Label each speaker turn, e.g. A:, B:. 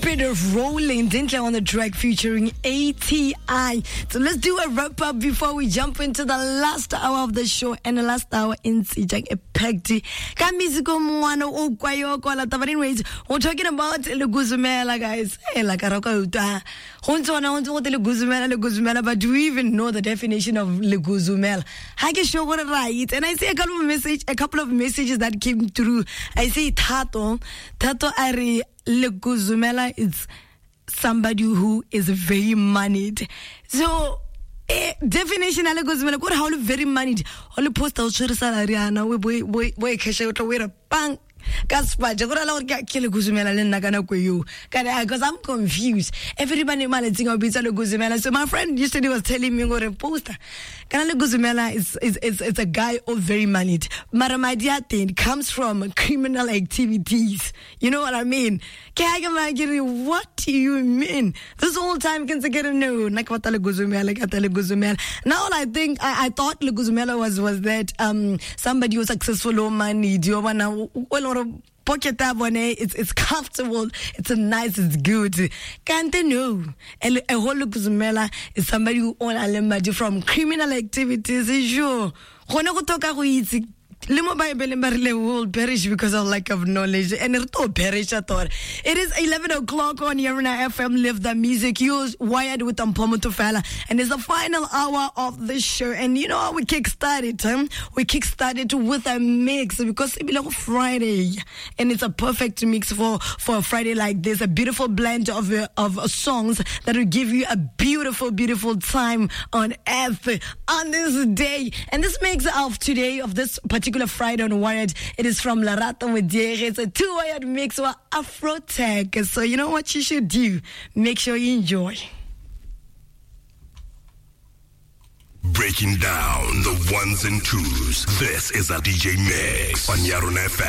A: it rolling. Dintle on the track featuring ATI. So let's do a wrap up before we jump into the last hour of the show. And the last hour in Sijak Epekti. But anyways, we're talking about Leguzumela, guys. Hey, like but do you even know the definition of Leguzumela? I can show what right. And I see a couple of messages that came through. I see Tato Ari Leguzumela is somebody who is very moneyed. So definition of Leguzumela, what how very moneyed. Only post out salary ana we cash out with a bank. Because I'm confused. Everybody managing a bit of Leguzumela. So my friend yesterday was telling me about a poster. Leguzumela is a guy of very moneyed. But my dear thing comes from criminal activities. You know what I mean? What do you mean? This whole time can get a no. Now all I think I thought Leguzumela was that somebody who's successful or moneyed. You wanna pocket tab on it, it's comfortable, it's nice, it's good. Can't they know? A whole Leguzumela is somebody who own a lemon from criminal activities, is sure. Limo Bible will perish because of lack of knowledge, and it will perish at all. It is 11 o'clock on Yarina FM. Live the music. You're wired with Mpomo Tofala, and it's the final hour of the show. And you know how we kickstarted? We kickstarted with a mix because it's like Friday, and it's a perfect mix for a Friday like this. A beautiful blend of songs that will give you a beautiful, beautiful time on earth on this day. And this makes of today of this particular Friday on Wired. It is from Larato with Diere. It's a 2-wired mix of Afro Tech. So you know what you should do? Make sure you enjoy.
B: Breaking down the ones and twos. This is a DJ mix on Yarun FM.